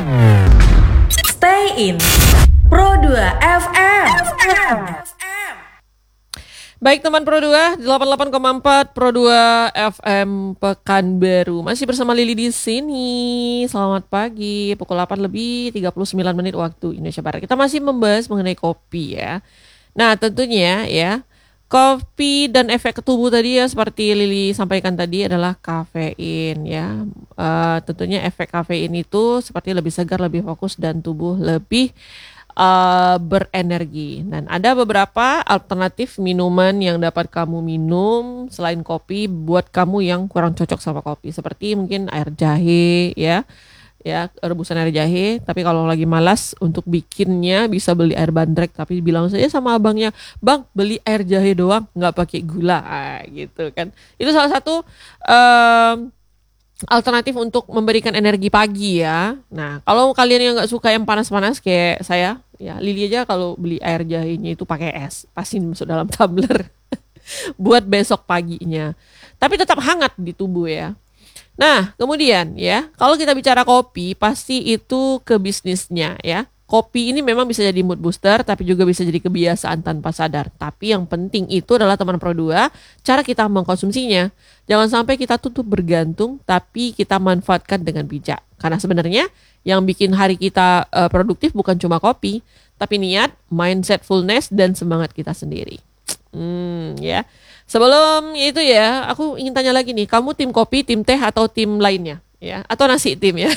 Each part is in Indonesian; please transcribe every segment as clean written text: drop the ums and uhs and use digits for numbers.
Stay in Pro 2 FM. Baik teman Pro 2, 88,4 Pro 2 FM Pekanbaru. Masih bersama Lili di sini. Selamat pagi, pukul 8 lebih 39 menit waktu Indonesia Barat. Kita masih membahas mengenai kopi ya. Nah, tentunya ya, kopi dan efek ke tubuh tadi ya seperti Lili sampaikan tadi adalah kafein ya. Tentunya efek kafein itu seperti lebih segar, lebih fokus dan tubuh lebih berenergi. Dan ada beberapa alternatif minuman yang dapat kamu minum selain kopi buat kamu yang kurang cocok sama kopi. Seperti mungkin air jahe ya. Ya, rebusan air jahe, tapi kalau lagi malas untuk bikinnya bisa beli air bandrek, tapi bilang saja sama abangnya, "Bang, beli air jahe doang, nggak pakai gula." Gitu kan. Itu salah satu alternatif untuk memberikan energi pagi ya. Nah, kalau kalian yang nggak suka yang panas-panas kayak saya, ya Lili aja kalau beli air jahenya itu pakai es, pasti masuk dalam tumbler buat besok paginya. Tapi tetap hangat di tubuh ya. Nah, kemudian ya, kalau kita bicara kopi, pasti itu ke bisnisnya ya. Kopi ini memang bisa jadi mood booster, tapi juga bisa jadi kebiasaan tanpa sadar. Tapi yang penting itu adalah teman Pro 2, cara kita mengkonsumsinya. Jangan sampai kita tutup bergantung, tapi kita manfaatkan dengan bijak. Karena sebenarnya yang bikin hari kita produktif bukan cuma kopi, tapi niat, mindset, fullness, dan semangat kita sendiri. Ya. Sebelum itu ya, aku ingin tanya lagi nih, kamu tim kopi, tim teh, atau tim lainnya? Ya, atau nasi tim ya?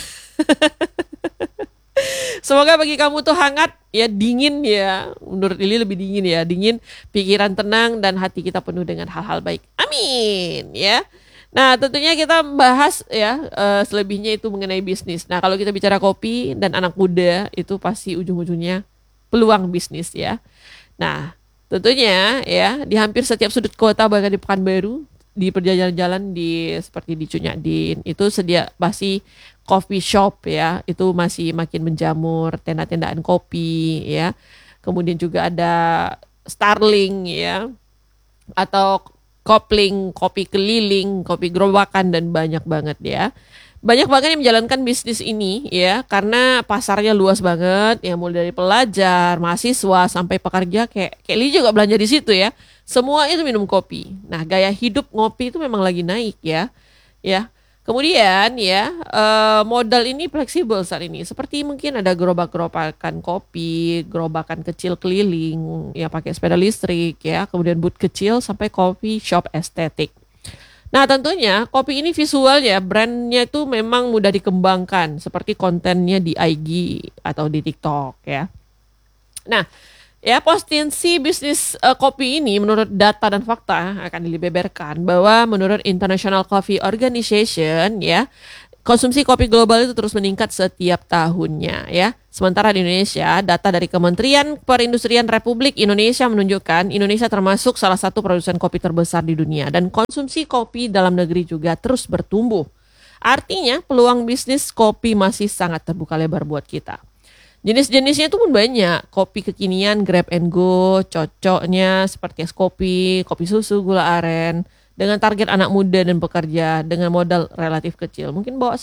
Semoga bagi kamu tuh hangat ya, dingin ya. Menurut Lili lebih dingin ya, dingin, pikiran tenang dan hati kita penuh dengan hal-hal baik. Amin ya. Nah, tentunya kita bahas ya selebihnya itu mengenai bisnis. Nah, kalau kita bicara kopi dan anak muda itu pasti ujung-ujungnya peluang bisnis ya. Nah, tentunya ya di hampir setiap sudut kota bahkan di Pekanbaru, di perjalanan jalan seperti di Cunyadin itu pasti coffee shop ya, itu masih makin menjamur, tenda-tendaan kopi ya. Kemudian juga ada Starling ya, atau kopling, kopi keliling, kopi gerobakan dan banyak banget ya. Banyak banget yang menjalankan bisnis ini ya, karena pasarnya luas banget ya, mulai dari pelajar, mahasiswa sampai pekerja kayak Li juga belanja di situ ya. Semua itu minum kopi. Nah, gaya hidup ngopi itu memang lagi naik ya. Ya. Kemudian ya, modal ini fleksibel saat ini. Seperti mungkin ada gerobak-gerobakan kopi, gerobakan kecil keliling ya pakai sepeda listrik ya, kemudian booth kecil sampai coffee shop estetik. Nah, tentunya kopi ini visualnya, brandnya itu memang mudah dikembangkan seperti kontennya di IG atau di TikTok ya. Nah, ya potensi bisnis kopi ini menurut data dan fakta akan dibeberkan bahwa menurut International Coffee Organization ya, konsumsi kopi global itu terus meningkat setiap tahunnya ya. Sementara di Indonesia, data dari Kementerian Perindustrian Republik Indonesia menunjukkan Indonesia termasuk salah satu produsen kopi terbesar di dunia dan konsumsi kopi dalam negeri juga terus bertumbuh. Artinya peluang bisnis kopi masih sangat terbuka lebar buat kita. Jenis-jenisnya itu pun banyak, kopi kekinian, grab and go, cocoknya seperti es kopi, kopi susu, gula aren, dengan target anak muda dan pekerja dengan modal relatif kecil. Mungkin bawa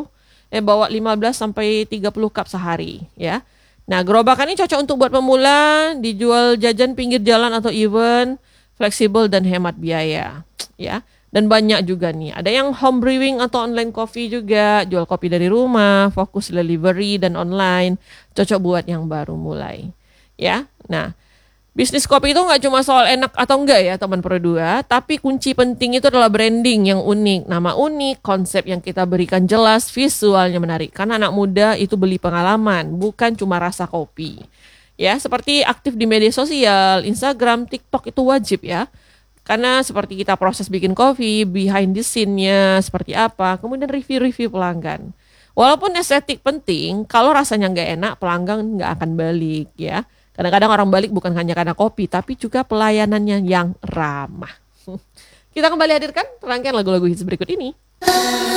15 sampai 30 cup sehari ya. Nah, gerobakan ini cocok untuk buat pemula, dijual jajan pinggir jalan atau event, fleksibel dan hemat biaya ya. Dan banyak juga nih, ada yang home brewing atau online coffee juga, jual kopi dari rumah, fokus delivery dan online, cocok buat yang baru mulai ya. Nah, bisnis kopi itu nggak cuma soal enak atau enggak ya teman Pro 2, tapi kunci penting itu adalah branding yang unik, nama unik, konsep yang kita berikan jelas, visualnya menarik. Karena anak muda itu beli pengalaman, bukan cuma rasa kopi. Ya, seperti aktif di media sosial, Instagram, TikTok itu wajib ya. Karena seperti kita proses bikin kopi, behind the scene-nya seperti apa, kemudian review-review pelanggan. Walaupun estetik penting, kalau rasanya nggak enak, pelanggan nggak akan balik ya. Kadang-kadang orang balik bukan hanya karena kopi, tapi juga pelayanannya yang ramah. Kita kembali hadirkan rangkaian lagu-lagu hits berikut ini.